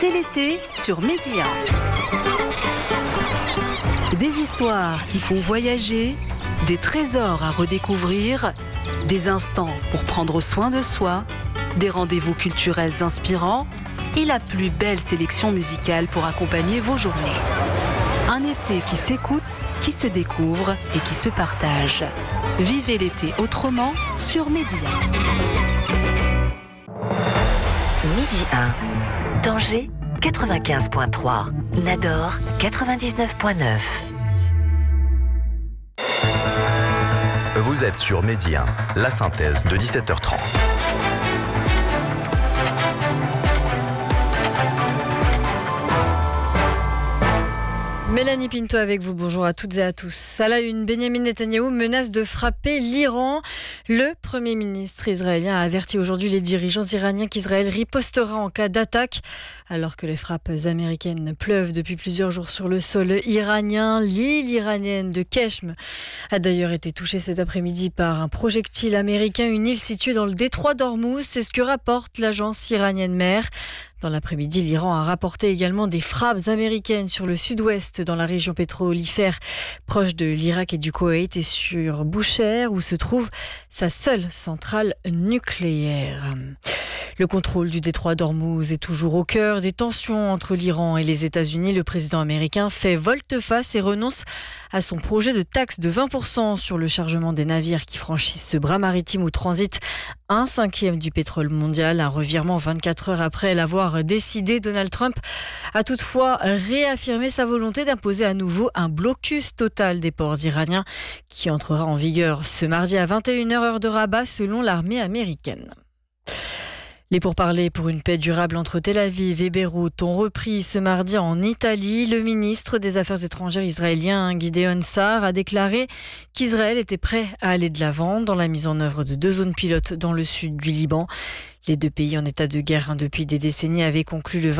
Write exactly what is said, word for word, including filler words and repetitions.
C'est l'été sur Média. Des histoires qui font voyager, des trésors à redécouvrir, des instants pour prendre soin de soi, des rendez-vous culturels inspirants et la plus belle sélection musicale pour accompagner vos journées. Un été qui s'écoute, qui se découvre et qui se partage. Vivez l'été autrement sur Média. Midi un. Tanger, quatre-vingt-quinze virgule trois. Nador, quatre-vingt-dix-neuf virgule neuf. Vous êtes sur Midi un, la synthèse de dix-sept heures trente. Mélanie Pinto avec vous, bonjour à toutes et à tous. À la une, Benyamin Netanyahou menace de frapper l'Iran. Le Premier ministre israélien a averti aujourd'hui les dirigeants iraniens qu'Israël ripostera en cas d'attaque. Alors que les frappes américaines pleuvent depuis plusieurs jours sur le sol iranien, l'île iranienne de Keshm a d'ailleurs été touchée cet après-midi par un projectile américain, une île située dans le détroit d'Ormuz. C'est ce que rapporte l'agence iranienne MER. Dans l'après-midi, l'Iran a rapporté également des frappes américaines sur le sud-ouest, dans la région pétrolifère proche de l'Irak et du Koweït, et sur Bushehr, où se trouve sa seule centrale nucléaire. Le contrôle du détroit d'Ormuz est toujours au cœur des tensions entre l'Iran et les États-Unis. Le président américain fait volte-face et renonce à son projet de taxe de vingt pour cent sur le chargement des navires qui franchissent ce bras maritime où transite un cinquième du pétrole mondial. Un revirement vingt-quatre heures après l'avoir décidé. Donald Trump a toutefois réaffirmé sa volonté d'imposer à nouveau un blocus total des ports iraniens qui entrera en vigueur ce mardi à vingt et une heures heure de Rabat selon l'armée américaine. Les pourparlers pour une paix durable entre Tel Aviv et Beyrouth ont repris ce mardi en Italie. Le ministre des Affaires étrangères israélien Gideon Sa'ar a déclaré qu'Israël était prêt à aller de l'avant dans la mise en œuvre de deux zones pilotes dans le sud du Liban. Les deux pays en état de guerre depuis des décennies avaient conclu le